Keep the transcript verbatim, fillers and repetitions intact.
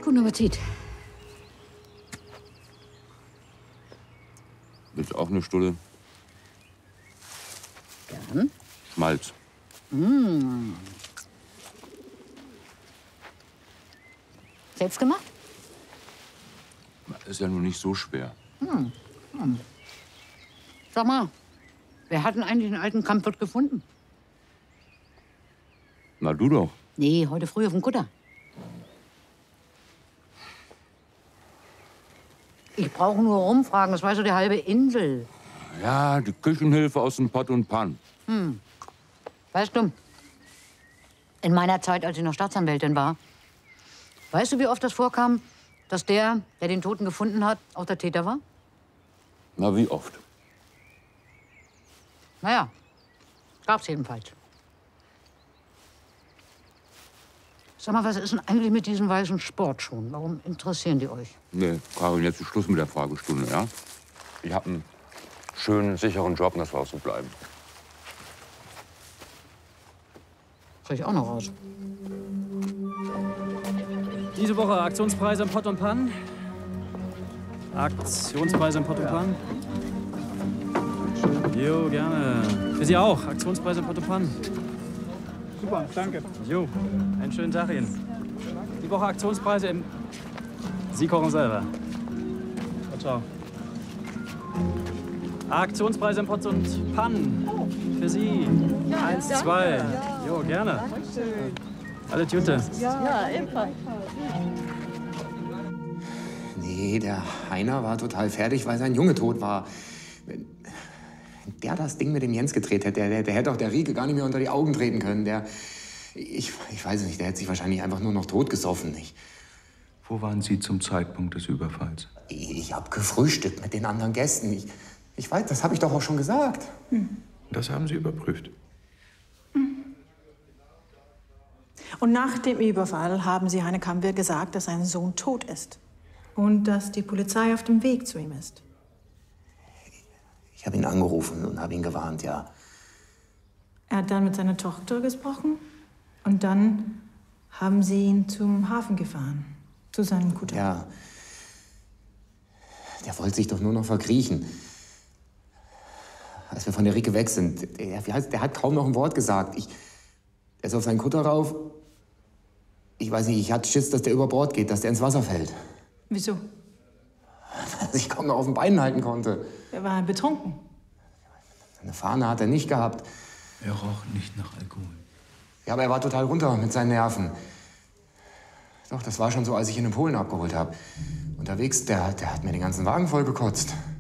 guten Appetit. Willst du auch eine Stulle? Gern. Schmalz. Mmh. Selbst gemacht? Ist ja nun nicht so schwer. Hm. Hm. Sag mal, wer hat denn eigentlich den alten Kampfwirt gefunden? Na, du doch. Nee, heute früh auf dem Kutter. Ich brauche nur rumfragen, das weiß so die halbe Insel. Ja, die Küchenhilfe aus dem Pott und Pan. Hm. Weißt du, in meiner Zeit, als ich noch Staatsanwältin war, weißt du, wie oft das vorkam, dass der, der den Toten gefunden hat, auch der Täter war? Na, wie oft? Naja, gab's jedenfalls. Sag mal, was ist denn eigentlich mit diesen weißen Sportschuhen? Warum interessieren die euch? Nee, Karin, jetzt ist Schluss mit der Fragestunde, ja? Ich habe einen schönen, sicheren Job, und das soll auch so bleiben. Krieg ich auch noch raus. Diese Woche Aktionspreise im Pott und Pan. Aktionspreise im Pott und Pan. Jo, gerne. Für Sie auch. Aktionspreise im Pott und Pan. Super, danke. Jo, einen schönen Tag Ihnen. Die Woche Aktionspreise im... Sie kochen selber. Ciao, ciao. Aktionspreise im Pott und Pan. Für Sie. Ja, Eins, danke. zwei. Ja. Jo, gerne. Dankeschön. Alle Tüte. Ja, ja, ebenfalls. Nee, der Heiner war total fertig, weil sein Junge tot war. Wenn der das Ding mit dem Jens gedreht hätte, der, der, der hätte auch der Rieke gar nicht mehr unter die Augen treten können. Der, ich, ich weiß es nicht, der hätte sich wahrscheinlich einfach nur noch totgesoffen. Ich, Wo waren Sie zum Zeitpunkt des Überfalls? ich, ich habe gefrühstückt mit den anderen Gästen. Ich, ich weiß, das habe ich doch auch schon gesagt. Hm. Das haben Sie überprüft. Und nach dem Überfall haben Sie Heine Kammwirt gesagt, dass sein Sohn tot ist. Und dass die Polizei auf dem Weg zu ihm ist. Ich habe ihn angerufen und habe ihn gewarnt, ja. Er hat dann mit seiner Tochter gesprochen. Und dann haben Sie ihn zum Hafen gefahren. Zu seinem Kutter. Ja. Der wollte sich doch nur noch verkriechen. Als wir von der Rieke weg sind, der, wie heißt, der hat kaum noch ein Wort gesagt. Ich, er ist auf seinen Kutter rauf. Ich weiß nicht, ich hatte Schiss, dass der über Bord geht, dass der ins Wasser fällt. Wieso? Dass ich kaum noch auf den Beinen halten konnte. Er war betrunken. Eine Fahne hat er nicht gehabt. Er roch nicht nach Alkohol. Ja, aber er war total runter mit seinen Nerven. Doch, das war schon so, als ich ihn in Polen abgeholt habe. Unterwegs, der, der hat mir den ganzen Wagen voll gekotzt.